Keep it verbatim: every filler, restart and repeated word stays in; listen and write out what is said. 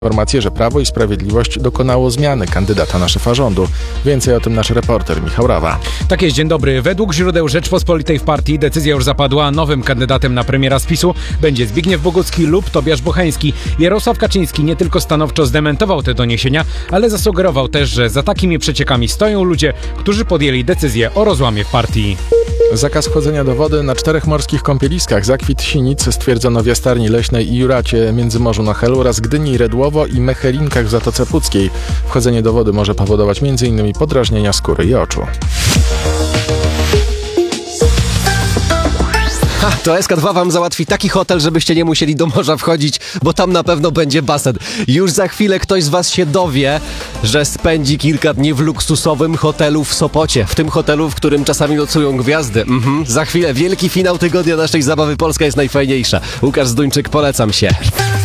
Informacje, że Prawo i Sprawiedliwość dokonało zmiany kandydata na szefa rządu. Więcej o tym nasz reporter Michał Rawa. Tak jest, dzień dobry. Według źródeł Rzeczpospolitej w partii decyzja już zapadła. Nowym kandydatem na premiera z PiSu będzie Zbigniew Bogucki lub Tobiasz Bocheński. Jarosław Kaczyński nie tylko stanowczo zdementował te doniesienia, ale zasugerował też, że za takimi przeciekami stoją ludzie, którzy podjęli decyzję o rozłamie w partii. Zakaz wchodzenia do wody na czterech morskich kąpieliskach Zakwit Sinic stwierdzono w Jastarni Leśnej i Juracie, Międzymorzu na Helu oraz Gdyni, Redłowo i Mechelinkach w Zatoce Puckiej. Wchodzenie do wody może powodować między innymi podrażnienia skóry i oczu. Ha, to S K dwa wam załatwi taki hotel, żebyście nie musieli do morza wchodzić, bo tam na pewno będzie basen. Już za chwilę ktoś z was się dowie, że spędzi kilka dni w luksusowym hotelu w Sopocie. W tym hotelu, w którym czasami nocują gwiazdy. Mhm. Za chwilę wielki finał tygodnia naszej zabawy Polska jest najfajniejsza. Łukasz Zduńczyk, polecam się.